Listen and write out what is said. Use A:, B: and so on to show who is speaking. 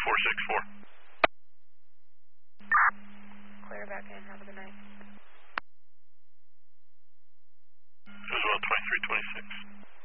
A: 464.
B: Clear back in. Have a good night.
A: As well, 2326.